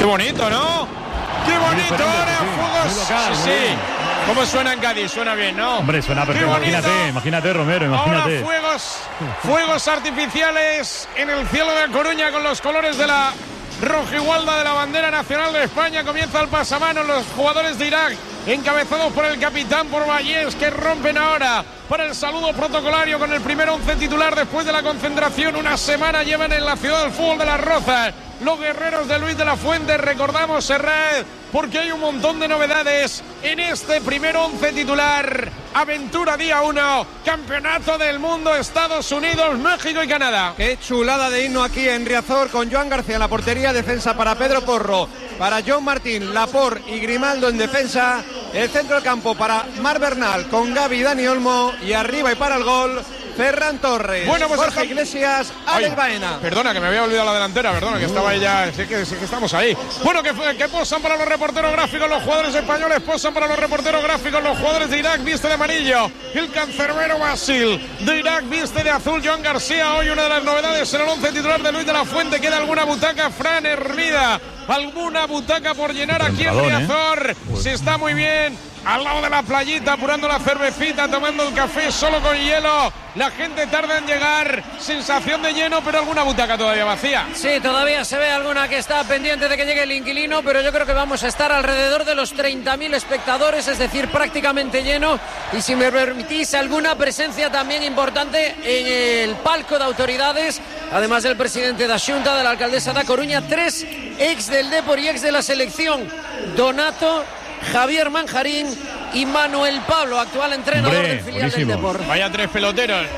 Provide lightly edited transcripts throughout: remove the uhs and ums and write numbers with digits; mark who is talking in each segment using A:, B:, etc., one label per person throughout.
A: bonito, ¿no? ¡Qué bonito! Ahora fuegos. Sí. ¿Cómo suena en Cádiz? Suena bien, ¿no?
B: Hombre, suena perfecto. Imagínate, Romero, imagínate.
A: Ahora fuegos artificiales en el cielo de Coruña con los colores de la rojigualda de la bandera nacional de España. Comienza el pasamanos. Los jugadores de Irak, encabezados por el capitán, por Vallés, que rompen ahora para el saludo protocolario con el primer 11 titular después de la concentración. Una semana llevan en la ciudad del fútbol de Las Rozas los guerreros de Luis de la Fuente. Recordamos, Serrat, porque hay un montón de novedades en este primer 11 titular. Aventura día 1, Campeonato del Mundo, Estados Unidos, México y Canadá.
C: Qué chulada de himno aquí en Riazor, con Joan García en la portería, defensa para Pedro Porro, para John Martín, Laporte y Grimaldo en defensa, el centro del campo para Marc Bernal con Gavi y Dani Olmo, y arriba y para el gol Ferran Torres,
A: bueno, pues
C: Borja Iglesias, Alex Baena.
A: Perdona, que me había olvidado la delantera, perdona, que estaba ahí ya, sí que estamos ahí. Bueno, que posan para los reporteros gráficos los jugadores españoles, posan para los reporteros gráficos los jugadores de Irak, viste de amarillo el cancerbero Basil, de Irak viste de azul Joan García. Hoy una de las novedades en el 11 titular de Luis de la Fuente. Queda alguna butaca, Fran Hermida, alguna butaca por llenar aquí en Riazor. Se está muy bien al lado de la playita, apurando la cervecita, tomando el café solo con hielo. La gente tarda en llegar, sensación de lleno, pero alguna butaca todavía vacía.
D: Sí, todavía se ve alguna que está pendiente de que llegue el inquilino, pero yo creo que vamos a estar alrededor de los 30.000 espectadores, es decir, prácticamente lleno. Y si me permitís, alguna presencia también importante en el palco de autoridades, además del presidente da Xunta, de la alcaldesa da Coruña, 3 ex del Depor y ex de la selección: Donato, Javier Manjarín y Manuel Pablo, actual entrenador del filial del Depor.
A: Vaya tres peloteros,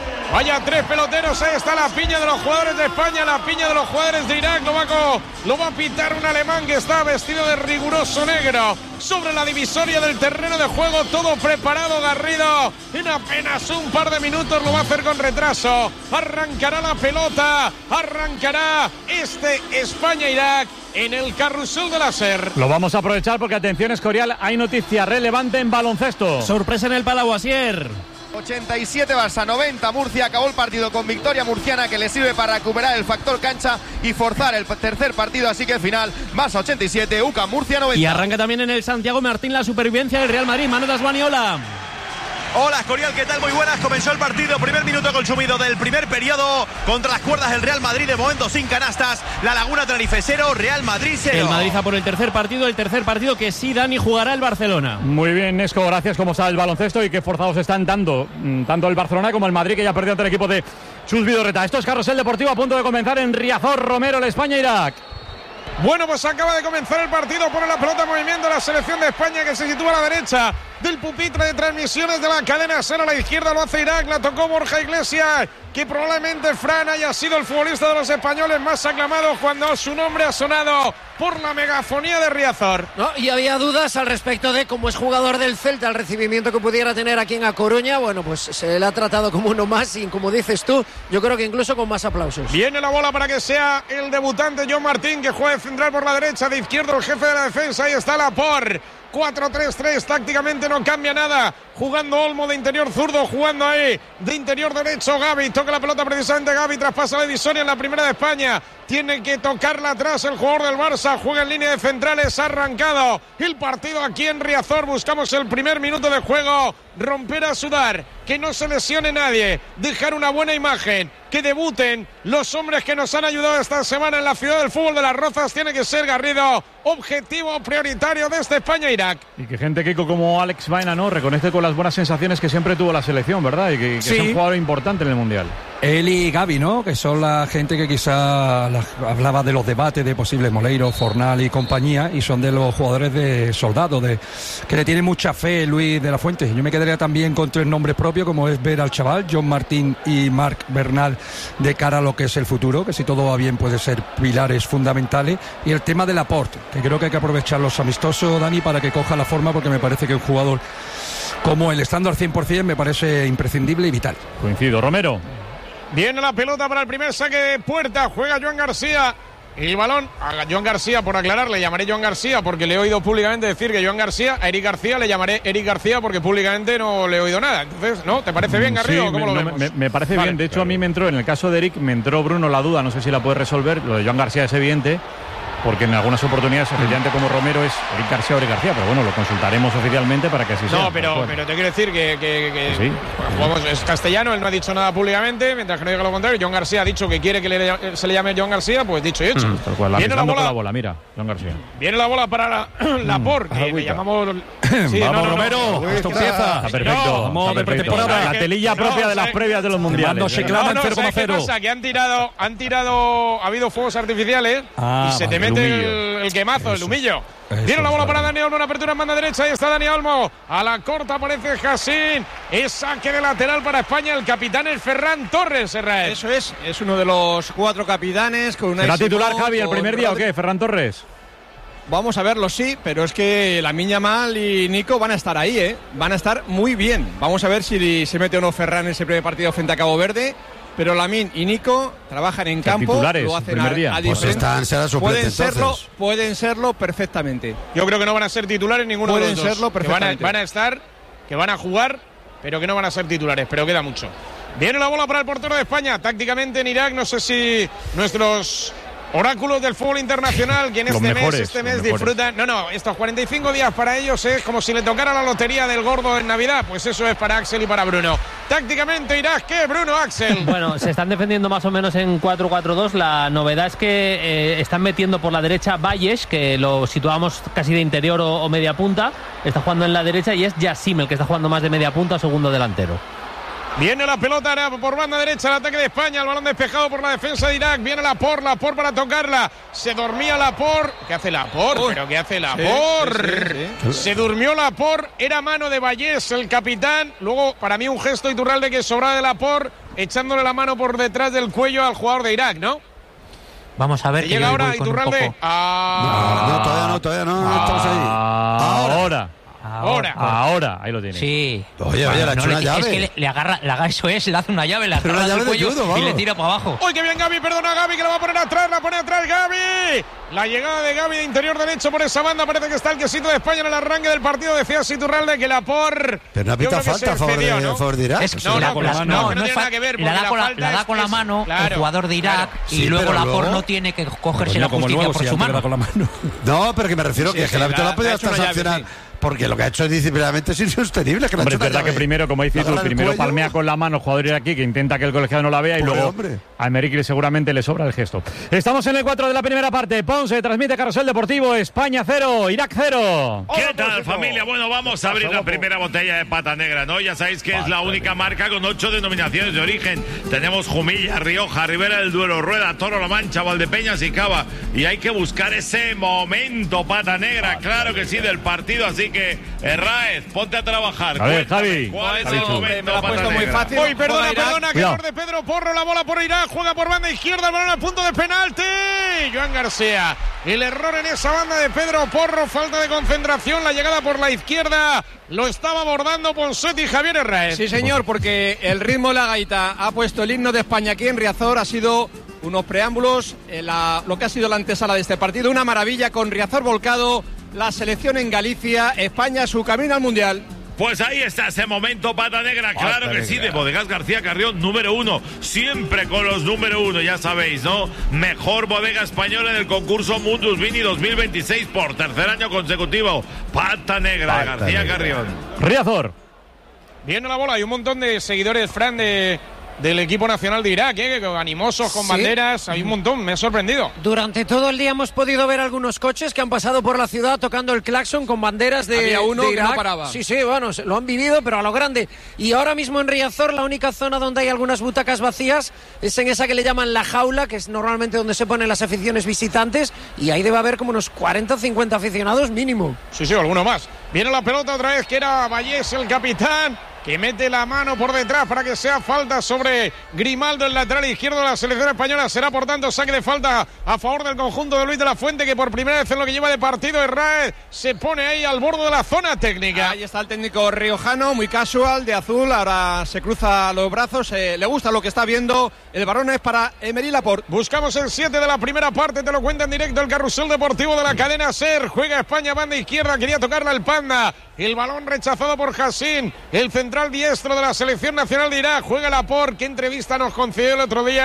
A: ahí está la piña de los jugadores de España, la piña de los jugadores de Irak. Lo va a pitar un alemán que está vestido de riguroso negro sobre la divisoria del terreno de juego. Todo preparado, Garrido, en apenas un par de minutos lo va a hacer con retraso. Arrancará la pelota, arrancará este España-Irak en el carrusel de la SER.
B: Lo vamos a aprovechar porque, atención, Escorial, hay noticia relevante en baloncesto.
E: Sorpresa en el Palau, Asier.
F: 87 Barça, 90 Murcia. Acabó el partido con victoria murciana que le sirve para recuperar el factor cancha y forzar el tercer partido. Así que al final, Barça 87, UCAM Murcia 90.
E: Y arranca también en el Santiago Martín la supervivencia del Real Madrid. Manu Dasguaniola.
G: Hola, Escorial, ¿qué tal? Muy buenas. Comenzó el partido, primer minuto consumido del primer periodo. Contra las cuerdas del Real Madrid, de momento sin canastas. La Laguna, Tenerife 0, Real Madrid 0.
E: El Madrid va por el tercer partido que sí, Dani, jugará el Barcelona.
B: Muy bien, Nesco, gracias. ¿Cómo está el baloncesto y qué forzados están tanto el Barcelona como el Madrid, que ya perdió ante el equipo de Chus Vidorreta? Esto es Carrusel Deportivo, a punto de comenzar en Riazor. Romero, el España-Irak.
A: Bueno, pues acaba de comenzar el partido. Pone la pelota en movimiento la selección de España, que se sitúa a la derecha del pupitre de transmisiones de la cadena SER. A la izquierda lo hace Irak, la tocó Borja Iglesias, que probablemente Fran haya sido el futbolista de los españoles más aclamado cuando su nombre ha sonado por la megafonía de Riazor.
D: No, y había dudas al respecto de cómo es jugador del Celta, el recibimiento que pudiera tener aquí en A Coruña. Bueno, pues se le ha tratado como uno más y, como dices tú, yo creo que incluso con más aplausos.
A: Viene la bola para que sea el debutante John Martín, que juega de central por la derecha, de izquierdo el jefe de la defensa. Ahí está Laporte. 4-3-3, tácticamente no cambia nada. Jugando Olmo de interior zurdo, jugando ahí de interior derecho Gavi. Toca la pelota precisamente Gavi, traspasa la divisoria en la primera de España. Tiene que tocarla atrás el jugador del Barça. Juega en línea de centrales, ha arrancado el partido aquí en Riazor. Buscamos el primer minuto de juego. Romper a sudar, que no se lesione nadie, dejar una buena imagen, que debuten los hombres que nos han ayudado esta semana en la ciudad del fútbol de Las Rozas. Tiene que ser, Garrido, objetivo prioritario de este España-Irak.
B: Y que gente, Kiko, como Alex Baena, ¿no?, reconoce con las buenas sensaciones que siempre tuvo la selección, ¿verdad? Y que es un jugador importante en el Mundial.
H: Él y Gavi, ¿no?, que son la gente que quizá hablaba de los debates de posibles Moleiro, Fornal y compañía, y son de los jugadores de soldado, que le tiene mucha fe Luis de la Fuente. Yo me quedaría también con 3 nombres propios, como es ver al chaval, John Martín y Marc Bernal, de cara a lo que es el futuro, que si todo va bien puede ser pilares fundamentales. Y el tema de Laporte, que creo que hay que aprovechar los amistosos, Dani, para que coja la forma, porque me parece que un jugador como él, estando al 100%, me parece imprescindible y vital.
B: Coincido. Romero.
A: Viene la pelota para el primer saque de puerta. Juega Joan García. El balón a Joan García, por aclarar, le llamaré Joan García porque le he oído públicamente decir que Joan García, a Eric García le llamaré Eric García porque públicamente no le he oído nada. Entonces, ¿no? ¿Te parece bien, Garrido?
B: Sí,
A: ¿Cómo lo vemos?
B: Me parece bien. De hecho, a mí me entró, en el caso de Eric, me entró Bruno la duda, no sé si la puede resolver. Lo de Joan García es evidente. porque en algunas oportunidades, efectivamente, como Romero es Eric García o Eric García, pero bueno, lo consultaremos oficialmente para que así sea.
A: No, pero te quiero decir que sí. Jugamos, es castellano, él no ha dicho nada públicamente, mientras que no diga lo contrario. John García ha dicho que quiere que se le llame John García, pues dicho y hecho.
B: Tal cual, viene la bola, mira, John García.
A: Viene la bola para Laporte, que le llamamos...
B: Sí, vamos, Romero, esto empieza. Está perfecto,
H: vamos de pretemporada.
B: La telilla propia de las previas de los mundiales.
H: Se clama en 0,0.
A: ¿Qué pasa? Que han tirado, ha habido fuegos artificiales y se te mete el quemazo, el humillo. Viene la bola para Dani Olmo, una apertura en banda derecha, ahí está Dani Olmo, a la corta aparece Jacín, es saque de lateral para España, el capitán es Ferran Torres, Herrera.
C: Eso es uno de los 4 capitanes con una...
B: ¿Será titular Javi el primer día o qué, Ferran Torres?
C: Vamos a verlo, sí, pero es que Lamine Yamal y Nico van a estar ahí, van a estar muy bien. Vamos a ver si se mete o no Ferran en ese primer partido frente a Cabo Verde. Pero Lamine y Nico trabajan en campo,
B: titulares,
C: lo hacen
B: primer día.
C: a diferencia.
I: Pues
C: pueden serlo perfectamente.
A: Yo creo que no van a ser titulares ninguno de los dos.
C: Pueden serlo perfectamente.
A: Que van a estar, que van a jugar, pero que no van a ser titulares, pero queda mucho. Viene la bola para el portero de España, tácticamente en Irak, no sé si nuestros oráculos del fútbol internacional, que en este mes disfrutan. No, estos 45 días para ellos es como si le tocara la lotería del gordo en Navidad. Pues eso es para Axel y para Bruno. Tácticamente Irak, ¿qué, Bruno, Axel?
E: Bueno, se están defendiendo más o menos en 4-4-2. La novedad es que están metiendo por la derecha Valles, que lo situamos casi de interior o media punta. Está jugando en la derecha y es Yassim el que está jugando más de media punta o segundo delantero.
A: Viene la pelota por banda derecha, el ataque de España, el balón despejado por la defensa de Irak. Viene Laporte para tocarla. Se dormía Laporte. ¿Qué hace Laporte? ¿Pero qué hace Laporte? Sí. Se durmió Laporte. Era mano de Vallés, el capitán. Luego, para mí, un gesto Iturralde que sobraba de Laporte, echándole la mano por detrás del cuello al jugador de Irak, ¿no?
J: Vamos a ver.
A: Llega ahora Iturralde.
I: No, todavía no. Estamos ahí.
B: Ahora, ahí lo tiene.
J: Sí.
I: Oye, le ha hecho una llave.
J: Es que le agarra, eso es, le hace una llave, le agarra el cuello y le tira para abajo.
A: ¡Uy, qué bien Gavi! Perdona, Gavi, que la va a poner atrás, la pone atrás Gavi. La llegada de Gavi de interior derecho por esa banda, parece que está el quesito de España en el arranque del partido. Decía Iturralde que Laporte...
I: Pero no ha pitado falta a favor de Irak.
J: No es falta. La da con la mano el jugador de Irak y luego Laporte no tiene que cogerse la justicia por su mano.
I: No, pero que me refiero que el árbitro no ha podido hasta sancionar. Porque lo que ha hecho disciplinariamente es insostenible.
B: Hombre, es verdad que primero, como dices tú, primero palmea con la mano el jugador aquí, que intenta que el colegiado no la vea, y luego a Emerick seguramente le sobra el gesto. Estamos en el 4 de la primera parte. Ponce transmite Carrusel Deportivo. España 0, Irak 0.
K: ¿Qué tal, familia? Bueno, vamos a abrir la primera botella de Pata Negra, ¿no? Ya sabéis que es la única marca con 8 denominaciones de origen. Tenemos Jumilla, Rioja, Ribera del Duero, Rueda, Toro, La Mancha, Valdepeñas y Cava. Y hay que buscar ese momento, Pata Negra, claro que sí, del partido. Así que, Herráez, ponte a trabajar.
B: A ver, Javi.
K: ¿Cuál es el momento?
C: Me lo ha puesto muy fácil.
A: Uy, perdona, que error de Pedro Porro, la bola por Irak, juega por banda izquierda, el balón a punto de penalti. Joan García, el error en esa banda de Pedro Porro, falta de concentración, la llegada por la izquierda, lo estaba abordando Ponseti y Javier Herráez.
C: Sí, señor, porque el ritmo de la gaita ha puesto el himno de España aquí en Riazor, ha sido unos preámbulos, lo que ha sido la antesala de este partido, una maravilla con Riazor volcado, la selección en Galicia, España su camino al Mundial.
K: Pues ahí está ese momento, Pata Negra, claro que sí, de Bodegas García Carrión, número 1, siempre con los número 1, ya sabéis, ¿no? Mejor bodega española en el concurso Mundus Vini 2026 por tercer año consecutivo, Pata Negra de García Carrión.
B: Riazor.
A: Viene la bola, hay un montón de seguidores, Fran, del equipo nacional de Irak, animosos, con banderas, hay un montón, me ha sorprendido.
D: Durante todo el día hemos podido ver algunos coches que han pasado por la ciudad tocando el claxon con banderas de
C: Había uno
D: de Irak.
C: que no paraba.
D: Sí, bueno, lo han vivido, pero a lo grande. Y ahora mismo en Riazor, la única zona donde hay algunas butacas vacías es en esa que le llaman la jaula, que es normalmente donde se ponen las aficiones visitantes, y ahí debe haber como unos 40 o 50 aficionados mínimo.
A: Sí, alguno más. Viene la pelota otra vez, que era Vallés, el capitán, que mete la mano por detrás para que sea falta sobre Grimaldo, el lateral izquierdo de la selección española. Será por tanto saque de falta a favor del conjunto de Luis de la Fuente, que por primera vez en lo que lleva de partido Herráez se pone ahí al borde de la zona técnica.
C: Ahí está el técnico riojano, muy casual, de azul, ahora se cruza los brazos, le gusta lo que está viendo. El balón es para Emery Laporte.
A: Buscamos el 7 de la primera parte, te lo cuenta en directo el Carrusel Deportivo de la cadena SER. Juega España, banda izquierda, quería tocarla el Panda, el balón rechazado por Jacín, el central diestro de la selección nacional de Irak. Juega Laporte, qué entrevista nos concedió el otro día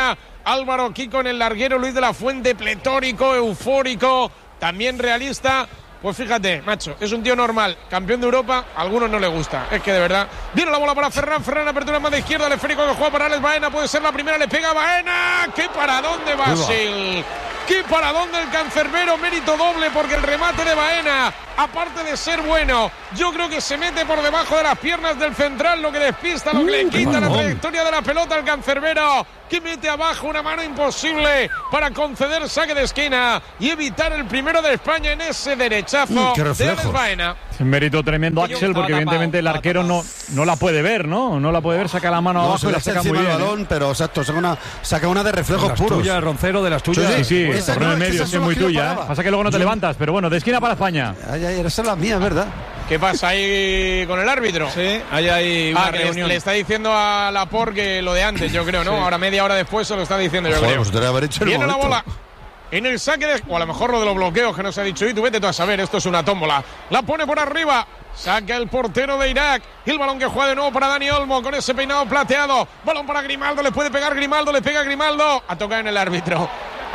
A: Álvaro Kiko en el larguero, Luis de la Fuente pletórico, eufórico, también realista. Pues fíjate, macho, es un tío normal, campeón de Europa, a algunos no le gusta, es que de verdad. Viene la bola para Ferran, apertura más de izquierda, el esférico que juega para Alex Baena, puede ser la primera, le pega Baena, ¡qué paradón de Basil! ¡Qué paradón del cancerbero! Mérito doble porque el remate de Baena, aparte de ser bueno, yo creo que se mete por debajo de las piernas del central, lo que despista, lo que le quita la trayectoria de la pelota al cancerbero, que mete abajo una mano imposible para conceder saque de esquina y evitar el primero de España en ese derechazo de Alex Baena.
B: Mérito tremendo, Axel, porque evidentemente el arquero no la puede ver, ¿no? No la puede ver, saca la mano abajo y la saca muy bien.
I: Balón, pero exacto, saca una de reflejos puros.
H: Tuya, Roncero, de las tuyas.
B: Sí, torneo en medio, es muy tuya. Pasa que luego no te levantas, pero bueno, de esquina para España.
I: Esa es la mía, ¿verdad?
A: ¿Qué pasa ahí con el árbitro?
C: Sí, hay una reunión.
A: Le está diciendo a Laporte que lo de antes, yo creo, ¿no? Sí. Ahora media hora después se lo está diciendo, yo creo.
I: Pues haber hecho
A: viene la bola en el saque o a lo mejor lo de los bloqueos que nos ha dicho, y tú vete tú a saber, esto es una tómbola. La pone por arriba, saca el portero de Irak, y el balón que juega de nuevo para Dani Olmo con ese peinado plateado, balón para Grimaldo, le puede pegar Grimaldo, le pega Grimaldo, ha tocado en el árbitro.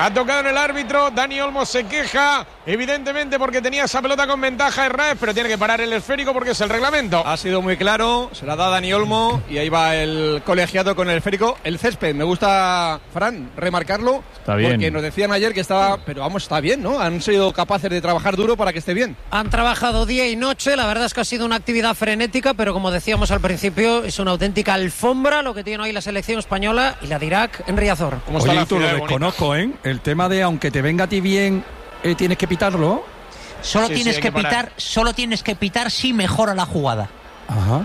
A: Dani Olmo se queja, evidentemente porque tenía esa pelota con ventaja Herrera, pero tiene que parar el esférico porque es el reglamento.
C: Ha sido muy claro, se la da Dani Olmo y ahí va el colegiado con el esférico. El césped, me gusta, Fran, remarcarlo,
B: está bien.
C: Porque nos decían ayer que estaba, pero vamos, está bien, ¿no? Han sido capaces de trabajar duro para que esté bien.
D: Han trabajado día y noche, la verdad es que ha sido una actividad frenética, pero como decíamos al principio, es una auténtica alfombra lo que tiene hoy la selección española y la de Irak en Riazor.
H: Oye, tú lo desconozco, ¿eh? El tema de aunque te venga a ti bien, tienes que pitarlo.
J: Solo tienes que pitar si mejora la jugada.
H: Ajá.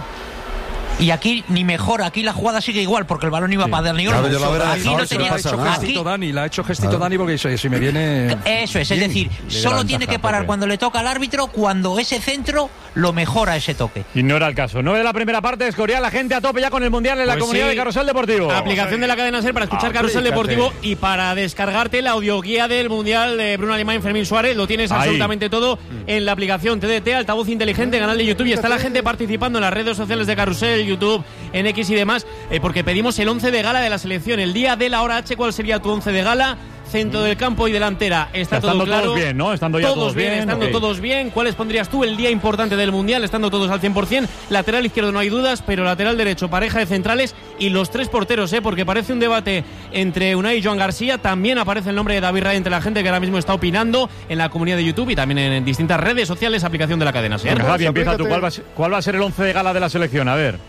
J: Y aquí ni mejora, aquí la jugada sigue igual porque el balón iba para Dani Olmo.
H: Aquí no tenía gestito Dani, la ha hecho gestito Dani porque si me viene.
J: Eso es decir, solo tiene que parar cuando le toca al árbitro, cuando ese centro lo mejora ese toque.
B: Y no era el caso. 9 de la primera parte, Escorial, la gente a tope ya con el Mundial en la comunidad de Carrusel Deportivo.
E: Aplicación de la cadena SER para escuchar Carrusel Deportivo y para descargarte la audioguía del Mundial de Bruno Alemán y Fermín Suárez. Lo tienes absolutamente todo en la aplicación TDT, altavoz inteligente, canal de YouTube, y está la gente participando en las redes sociales de Carrusel, YouTube, en X y demás, porque pedimos el 11 de gala de la selección. El día de la hora H, ¿cuál sería tu 11 de gala? Centro del campo y delantera. Está todo claro.
B: Todos bien, ¿no? Estando ya todos bien.
E: Estando todos bien. ¿Cuáles pondrías tú el día importante del Mundial? Estando todos al 100%. Lateral izquierdo no hay dudas, pero lateral derecho, pareja de centrales y los tres porteros, porque parece un debate entre Unai y Joan García. También aparece el nombre de David Raya entre la gente que ahora mismo está opinando en la comunidad de YouTube y también en distintas redes sociales, aplicación de la cadena SER.
B: Javi, empieza tú. ¿Cuál va a ser el 11 de gala de la selección? A ver.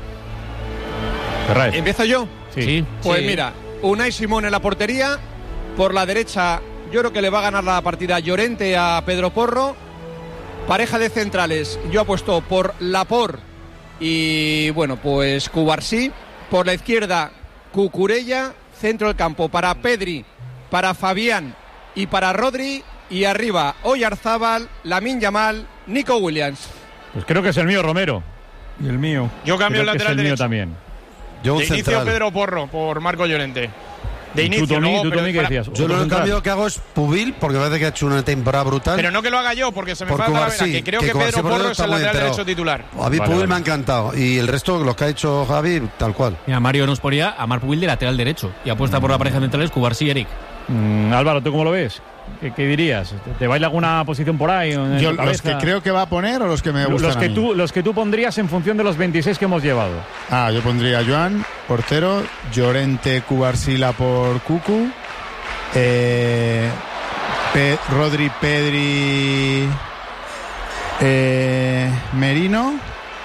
C: ¿Empiezo yo?
B: Sí.
C: Pues mira, Unai Simón en la portería. Por la derecha, yo creo que le va a ganar la partida Llorente a Pedro Porro. Pareja de centrales, yo apuesto por Laporte y, bueno, pues Cubarsí. Por la izquierda, Cucurella. Centro del campo para Pedri, para Fabián y para Rodri. Y arriba, Oyarzábal, Lamine Yamal, Nico Williams.
B: Pues creo que es el mío, Romero.
H: Y el mío.
A: Yo cambio el lateral derecho.
B: Mío también.
I: Yo
A: de inicio Pedro Porro por Marco Llorente. De inicio,
B: ¿Tú, Tommy, ¿qué decías?
I: Yo el cambio que hago es Pubil, porque parece que ha hecho una temporada brutal.
A: Pero no que lo haga yo, porque se me falta la vera, que creo que Pedro Porro es el lateral derecho titular.
I: A mí Pubil me ha encantado. Y el resto, los que ha hecho Javi, tal cual.
E: Mira, Mario nos ponía a Marc Pubil de lateral derecho y apuesta por la pareja de centrales Cubarsí y Eric.
B: Álvaro, ¿tú cómo lo ves? ¿Qué dirías? ¿Te baila alguna posición por ahí?
L: Yo, ¿los que creo que va a poner o los que me gustan
B: los que tú pondrías en función de los 26 que hemos llevado.
L: Yo pondría a Joan, portero, Llorente, Cubarsila por Cucu, Rodri, Pedri, Merino,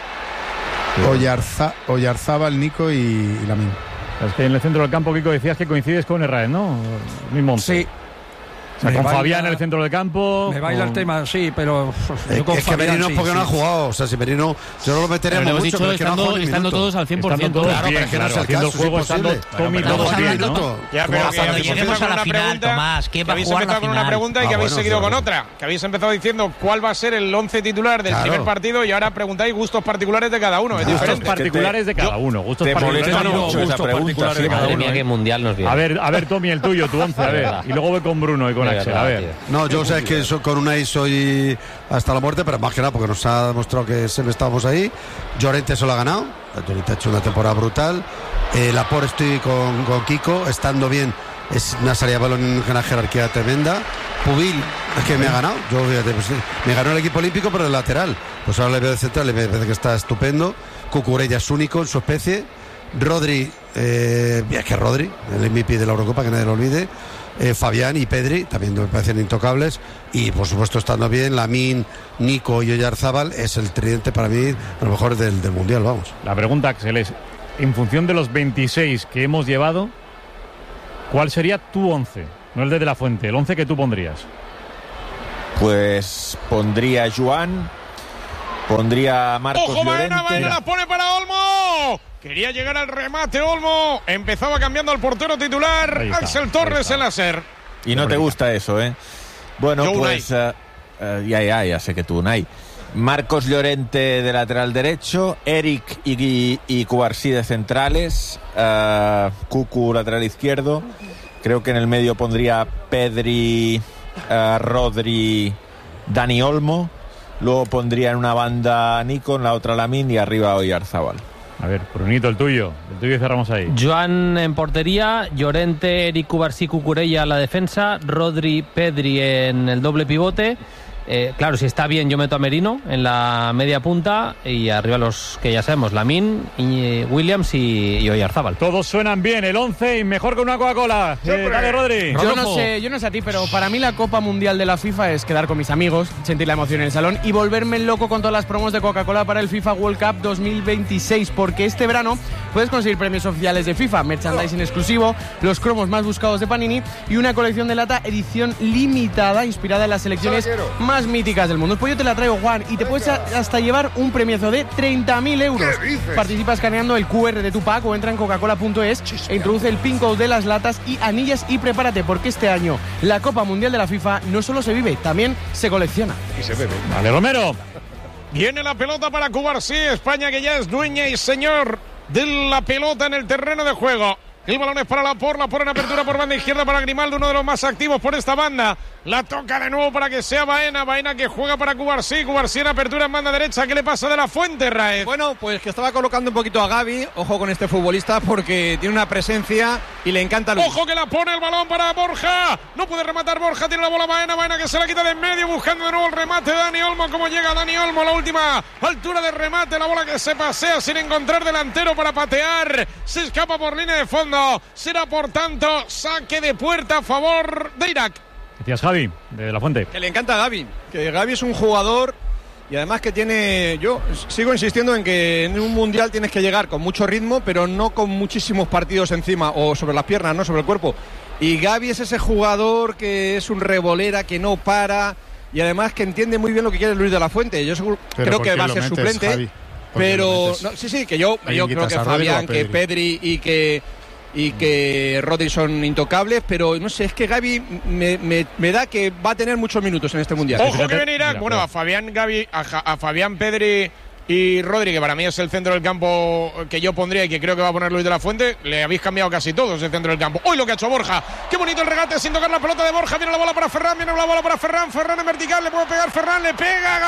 L: Oyarzábal, Nico y Lamine.
B: Es que en el centro del campo, Kiko, decías que coincides con Herrera, ¿no? Mismo.
H: Sí.
B: O sea, con Fabián en el centro del campo.
H: Me baila el tema, sí, pero
I: yo con Fabián, Merino porque no ha jugado. O sea, si Merino, yo no lo metería mucho,
E: dicho,
I: pero
E: estando todos al 100%.
B: Claro, pero es que no es el caso, juego estando Tommy todos bien, ¿no?
J: Ya, pero cuando lleguemos a la final, Tomás, ¿qué va a jugar la final?
A: Habéis empezado con una pregunta y que habéis seguido con otra. Que habéis empezado diciendo cuál va a ser el 11 titular del primer partido y ahora preguntáis gustos particulares de cada uno.
B: Gustos particulares de cada uno. Gustos
M: particulares de cada uno. Madre mía, qué mundial nos viene.
B: A ver, Tommy, el tuyo, tu 11, a ver. Y luego voy con Bruno y con con Axel, a ver.
I: No, yo sé que con Unai soy hasta la muerte, pero más que nada porque nos ha demostrado que siempre estábamos ahí. Llorente se lo ha ganado. Llorente ha hecho una temporada brutal. Laporte estoy con Kiko, estando bien. Es una salida de balón en una jerarquía tremenda. Pubil, es que me ha ganado. Yo, fíjate, pues, me ganó el equipo olímpico, pero el lateral. Pues ahora le veo de central, me parece que está estupendo. Cucurella es único en su especie. Rodri, es que Rodri, el MVP de la Eurocopa, que nadie lo olvide. Fabián y Pedri también me parecen intocables. Y por supuesto, estando bien, Lamine, Nico y Oyarzábal es el tridente para mí, a lo mejor del Mundial, vamos.
B: La pregunta, Axel, es: en función de los 26 que hemos llevado, ¿cuál sería tu 11? No el de la Fuente, el 11 que tú pondrías.
M: Pues pondría a Joan, pondría a Marcos Llorente.
A: Baena la pone para Olmo. Quería llegar al remate Olmo. Empezaba cambiando al portero titular, Axel Torres en la SER.
M: Y no te gusta eso, ¿eh? Bueno, yo pues ya sé que tú, Unai. Marcos Llorente de lateral derecho, Eric y Cubarsí de centrales, Cucu lateral izquierdo. Creo que en el medio pondría Pedri, Rodri, Dani Olmo. Luego pondría en una banda Nico, en la otra Lamine y arriba Oyarzábal.
B: A ver, Brunito, el tuyo y cerramos ahí.
E: Joan en portería, Llorente, Eric, Cubarsí, Cucurella en la defensa, Rodri, Pedri en el doble pivote. Claro, si está bien yo meto a Merino en la media punta y arriba los que ya sabemos, Lamine, Williams y Oyarzábal.
B: Todos suenan bien, el 11 y mejor que una Coca-Cola. Dale, Rodri.
N: Yo no sé a ti, pero para mí la Copa Mundial de la FIFA es quedar con mis amigos, sentir la emoción en el salón y volverme loco con todas las promos de Coca-Cola para el FIFA World Cup 2026, porque este verano puedes conseguir premios oficiales de FIFA, merchandising exclusivo, los cromos más buscados de Panini y una colección de lata edición limitada inspirada en las selecciones más míticas del mundo. Pues yo te la traigo, Juan, y te puedes hasta llevar un premiazo de 30.000 euros. Participa escaneando el QR de tu pack o entra en coca-cola.es e introduce el pin code de las latas y anillas y prepárate, porque este año la Copa Mundial de la FIFA no solo se vive, también se colecciona.
A: Y se bebe.
B: Vale, Romero.
A: Viene la pelota para Cubarsí, España que ya es dueña y señor de la pelota en el terreno de juego. El balón es para Laporte en apertura por banda izquierda para Grimaldo, uno de los más activos por esta banda. La toca de nuevo para que sea Baena que juega para Cubarsí en apertura en banda derecha. ¿Qué le pasa de la Fuente, Raez?
C: Bueno, pues que estaba colocando un poquito a Gavi. Ojo con este futbolista porque tiene una presencia y le encanta.
A: Ojo que la pone el balón para Borja. No puede rematar Borja, tiene la bola Baena que se la quita de en medio, buscando de nuevo el remate de Dani Olmo. ¿Cómo llega Dani Olmo a la última altura de remate? La bola que se pasea sin encontrar delantero para patear. Se escapa por línea de fondo. Será por tanto saque de puerta a favor de Irak.
B: Decías Javi, de la Fuente.
C: Que le encanta a Gavi, que Gavi es un jugador y además que tiene... Yo sigo insistiendo en que en un mundial tienes que llegar con mucho ritmo, pero no con muchísimos partidos encima o sobre las piernas, no sobre el cuerpo. Y Gavi es ese jugador que es un revolera, que no para y además que entiende muy bien lo que quiere Luis de la Fuente. Yo creo que va a ser suplente, Javi? Pero no, sí, que yo creo que Fabián, que Pedri y que Rodri son intocables, pero no sé, es que Gavi me da que va a tener muchos minutos en este mundial.
A: Ojo que viene Irak. Bueno, a Fabián, Gavi, a Fabián, Pedri y Rodri, que para mí es el centro del campo que yo pondría y que creo que va a poner Luis de la Fuente, le habéis cambiado casi todos el centro del campo. Hoy lo que ha hecho Borja, qué bonito el regate sin tocar la pelota de Borja, viene la bola para Ferran, Ferran en vertical, le puede pegar Ferran, le pega,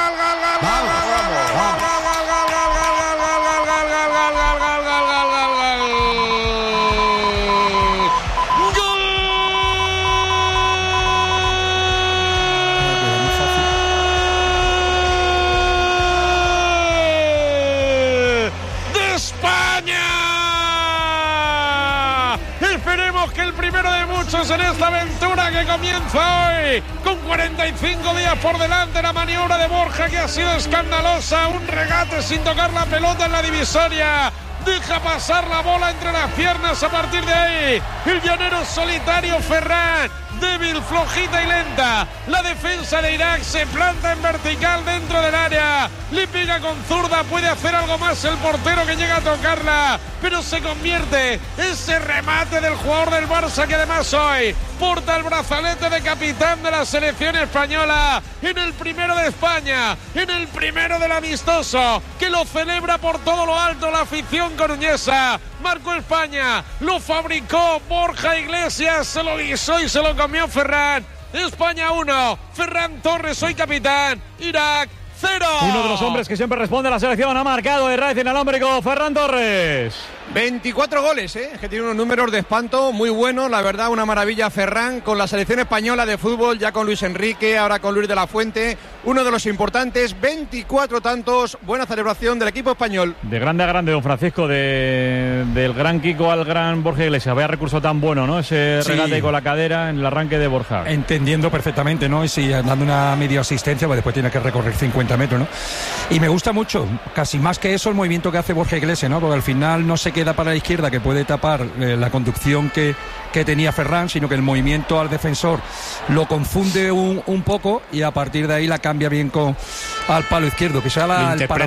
A: en esta aventura que comienza hoy con 45 días por delante. La maniobra de Borja que ha sido escandalosa, un regate sin tocar la pelota en la divisoria, deja pasar la bola entre las piernas. A partir de ahí el llanero solitario Ferran, débil, flojita y lenta. La defensa de Irak se planta en vertical dentro del área, le pega con zurda, puede hacer algo más el portero que llega a tocarla, pero se convierte ese remate del jugador del Barça que además hoy porta el brazalete de capitán de la selección española, en el primero de España, en el primero del amistoso, que lo celebra por todo lo alto la afición coruñesa. Marcó España, lo fabricó Borja Iglesias, se lo guisó y se lo comió Ferran. España 1, Ferran Torres, soy capitán, Irak 0.
B: Uno de los hombres que siempre responde a la selección ha marcado de Racing Alámbrico, Ferran Torres.
C: 24 goles, que tiene unos números de espanto muy buenos, la verdad, una maravilla Ferran con la selección española de fútbol, ya con Luis Enrique, ahora con Luis de la Fuente, uno de los importantes, 24 tantos, buena celebración del equipo español.
B: De grande a grande, don Francisco, del gran Kiko al gran Borja Iglesias, vaya recurso tan bueno, ¿no? Ese regate con la cadera en el arranque de Borja.
H: Entendiendo perfectamente, ¿no? Y si dando una media asistencia, pues después tiene que recorrer 50 metros, ¿no? Y me gusta mucho, casi más que eso, el movimiento que hace Borja Iglesias, ¿no? Porque al final no se queda para la izquierda, que puede tapar la conducción que tenía Ferran, sino que el movimiento al defensor lo confunde un poco y a partir de ahí la cambia bien al palo izquierdo. Quizá el